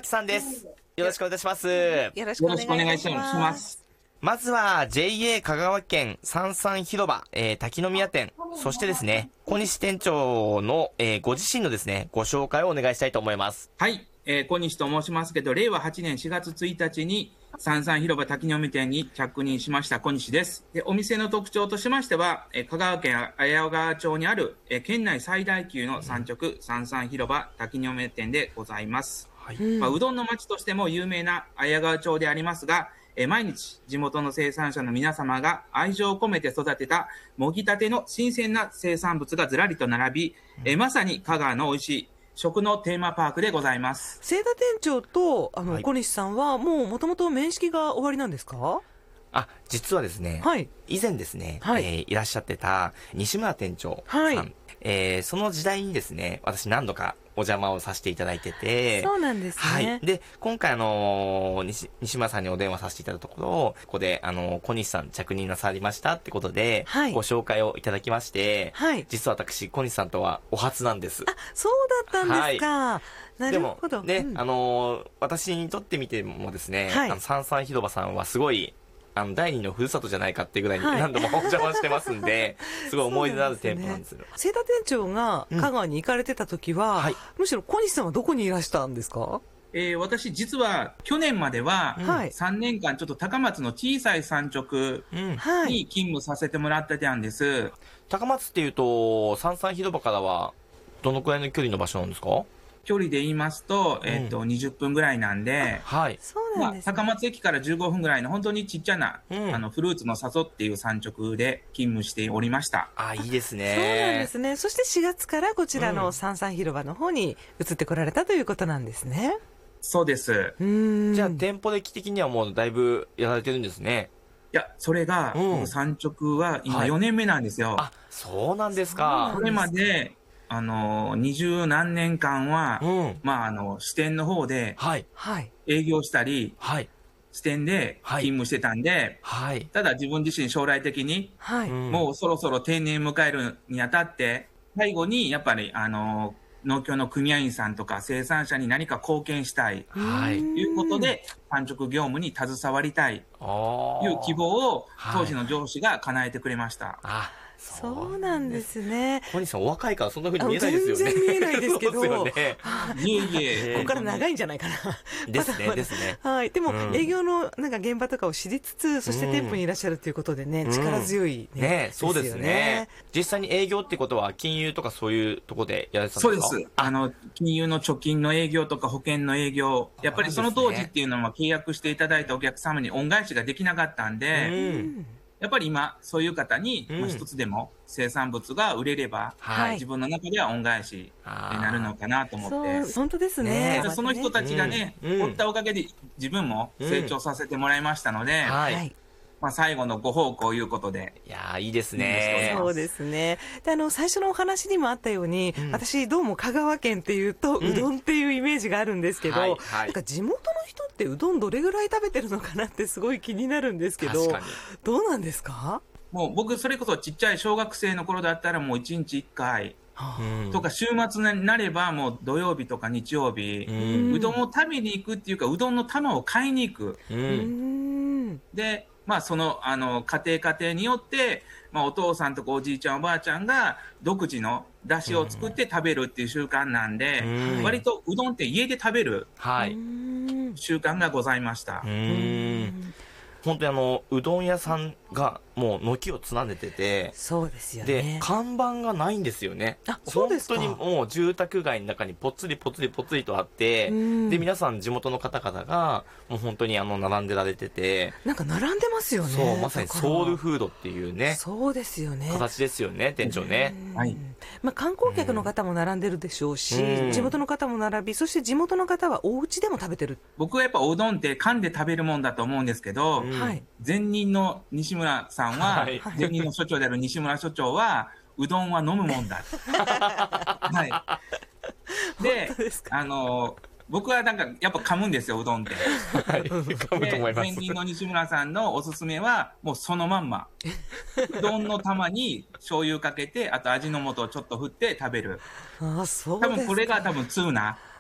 明さんです。よろしくお願いします。 よろしくお願いします。 まずは JA 香川県三々広場、滝宮店、そしてですね、小西店長の、ご自身のですね、ご紹介をお願いしたいと思います。 はい、小西と申しますけど、令和8年4月1日に三々広場滝宮店に着任しました小西です。で、お店の特徴としましては、香川県綾川町にある、県内最大級の産直、三々広場滝宮店でございます。はい、うどんの町としても有名な綾川町でありますが、毎日地元の生産者の皆様が愛情を込めて育てたもぎたての新鮮な生産物がずらりと並び、まさに香川の美味しい食のテーマパークでございます。 清田店長と小西さんはもともと面識が終わりなんですか？ 実はですね、はい、以前ですね、いらっしゃってた西村店長さん、はい、その時代にですね、私何度かお邪魔をさせていただいてて。 そうなんですね。 はい。で、今回西村さんにお電話させていただいたところ、ここで小西さん着任なさりましたってことで、はい、ご紹介をいただきまして、はい、実は私、小西さんとはお初なんです。 そうだったんですか。はい、なるほど。 でも、ね、私にとってみてもですね、はい、三々広場さんはすごい、第二のふるさとじゃないかっていうぐらいに何度もお邪魔してますんで、すごい思い出のある店舗なんですよ。 清田店長が香川に行かれてた時は、はい、むしろ小西さんはどこにいらしたんですか？ 私実は去年までは3年間ちょっと高松の小さい産直に勤務させてもらってたんです。 高松っていうと三々広場からはどのくらいの距離の場所なんですか？ 距離で言いますと、20分ぐらいなんで、 はい。そうなんですね。 高松駅から15分ぐらいの本当にちっちゃな、フルーツの里っていう産直で勤務しておりました。 いいですね。 そうなんですね。そして4月からこちらの三々広場の方に移ってこられたということなんですね。 そうです。 じゃあ店舗歴的にはもうだいぶやられてるんですね。 いや、それが、産直は今4年目なんですよ。 そうなんですか。 これまで、20何年間は、支店の方で、営業したり、支店で勤務してたんで、ただ自分自身将来的に、もうそろそろ定年迎えるにあたって、最後にやっぱり、農協の組合員さんとか生産者に何か貢献したい、ということで、産直業務に携わりたい、という希望を当時の上司が叶えてくれました。 そうなんですね。 小西さんお若いからそんな風に見えないですよね。 全然見えないですけど。 いえいえ。 ここから長いんじゃないかな。 ですね、ですね。 はい。でも、営業の現場とかを知りつつ、そして店舗にいらっしゃるということでね、力強いね。そうですね。実際に営業ってことは金融とかそういうところでやられてたんですか？ そうです。金融の貯金の営業とか保険の営業、やっぱりその当時っていうのは契約していただいたお客様に恩返しができなかったんで、やっぱり今、そういう方に、一つでも生産物が売れれば、自分の中では恩返しになるのかなと思って。 本当ですね。 その人たちがね、おったおかげで自分も成長させてもらいましたので、最後のご奉公いうことで。 いやー、いいですね。 そうですね。で、最初のお話にもあったように、私どうも香川県っていうと、うどんっていうイメージがあるんですけど、なんか地元の人ってうどんどれぐらい食べてるのかなってすごい気になるんですけど、どうなんですか？ もう僕、それこそちっちゃい小学生の頃だったらもう1日1回、とか週末になればもう土曜日とか日曜日、うどんを食べに行くっていうか、うどんの玉を買いに行く。で、その、家庭によって、お父さんとかおじいちゃんおばあちゃんが独自の出汁を作って食べるっていう習慣なんで、割とうどんって家で食べる習慣がございました。 本当にうどん屋さんがもう軒を連ねてて、 そうですよね。 で、看板がないんですよね。 そうですか。 本当にもう住宅街の中にぽつりぽつりぽつりとあって、で、皆さん地元の方々がもう本当に並んでられてて、 なんか並んでますよね。 そう、まさにソウルフードっていうね。 そうですよね。 形ですよね、店長ね。 観光客の方も並んでるでしょうし、地元の方も並び、そして地元の方はお家でも食べてる。 僕はやっぱおうどんって噛んで食べるもんだと思うんですけど、前任の西村さんは、前任の所長である西村所長は、うどんは飲むもんだ。で、僕はなんかやっぱ噛むんですよ、うどんって。 噛むと思います。 前任の西村さんのおすすめは、もうそのまんま。うどんの玉に醤油かけて、あと味の素をちょっと振って食べる。多分これが多分通な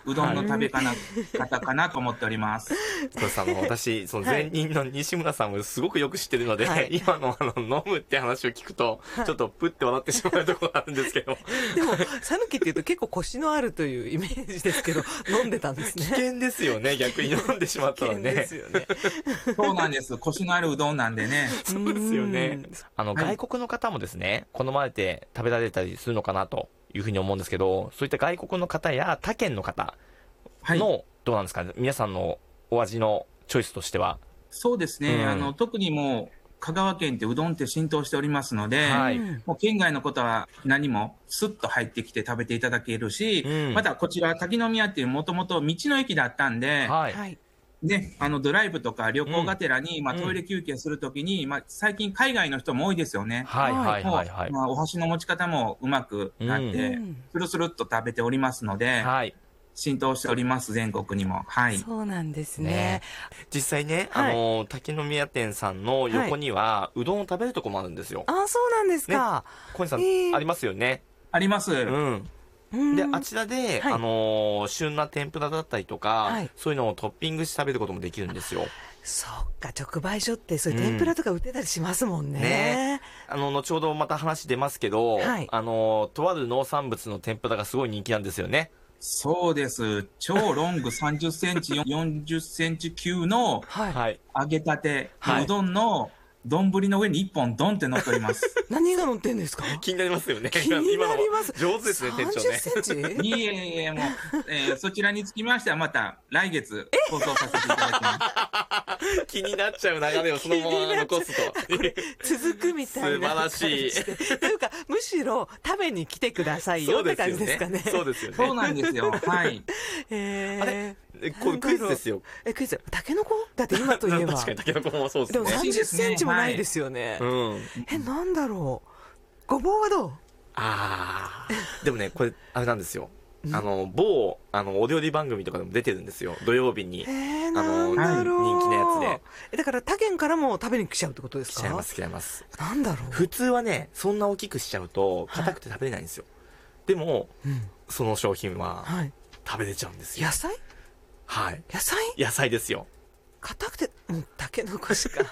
うどんの食べ方かなと思っております。 私、その前任の西村さんもすごくよく知ってるので、はい、今の飲むって話を聞くと、ちょっとプッて笑ってしまうところがあるんですけど。 でも、讃岐っていうと結構コシのあるというイメージですけど、飲んでたんですね。 危険ですよね、逆に飲んでしまったらね。危険ですよね。 そうなんです。コシのあるうどんなんでね。 そうですよね。外国の方もですね、好まれて食べられたりするのかなというふうに思うんですけど、そういった外国の方や他県の方の、どうなんですかね、皆さんのお味のチョイスとしては。 そうですね。特にもう、香川県ってうどんって浸透しておりますので、もう県外のことは何もスッと入ってきて食べていただけるし、またこちら滝宮っていうもともと道の駅だったんで、ね、ドライブとか旅行がてらに、トイレ休憩するときに、最近海外の人も多いですよね。お箸の持ち方もうまくなって、スルスルっと食べておりますので、浸透しております、全国にも。 そうなんですね。 実際ね、滝宮店さんの横には、うどんを食べるとこもあるんですよ。 あ、そうなんですか。 小西さん、ありますよね。 あります。 で、あちらで、旬な天ぷらだったりとか、そういうのをトッピングして食べることもできるんですよ。 そっか、直売所ってそういう天ぷらとか売ってたりしますもんね。 後ほどまた話出ますけど、とある農産物の天ぷらがすごい人気なんですよね。 そうです。超ロング30センチ、40センチ級の揚げたて、うどんの丼の上に1本ドンって乗っております。 何が乗ってんですか？ 気になりますよね。 気になります。 上手ですね、店長ね。 30センチ？ いえ、もう、そちらにつきましてはまた来月放送させていただきます。 気になっちゃう流れをそのまま残すと。 続くみたいな。 素晴らしい。 というか、むしろ食べに来てくださいよって感じですかね。 そうですよね。 そうなんですよ。はい。 あれこれクイズですよ。 クイズ。タケノコ？だって今といえば。 確かにタケノコもそうですね。 でも30センチもないですよね。なんだろう。ごぼうはどう？ でもね、これ、あれなんですよ。某、お料理番組とかでも出てるんですよ。土曜日に。人気のやつで。 だから、他県からも食べに来ちゃうってことですか？ 来ちゃいます、来ちゃいます。 なんだろう。 普通はね、そんな大きくしちゃうと、硬くて食べれないんですよ。でも、その商品は、食べれちゃうんですよ。 野菜？ はい。 野菜ですよ。 硬くて、タケノコしか。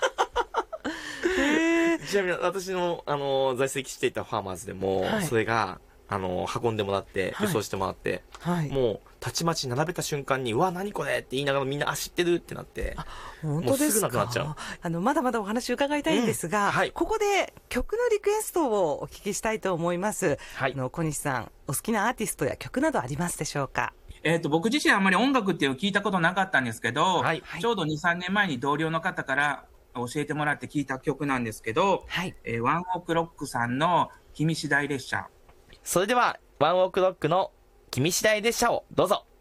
ちなみに私の、在籍していたファーマーズでも、それが、運んでもらって、輸送してもらって、もう、たちまち並べた瞬間に、うわ、何これって言いながらみんな、知ってるってなって、 本当ですか？ もうすぐなくなっちゃう。 まだまだお話伺いたいんですが、ここで曲のリクエストをお聞きしたいと思います。小西さん、お好きなアーティストや曲などありますでしょうか？ 僕自身あんまり音楽っていう聞いたことなかったんですけど、ちょうど2、3年前に同僚の方から教えてもらって聞いた曲なんですけど、ワンオクロックさんの君次第列車。 それでは、ワンオクロックの君次第列車をどうぞ。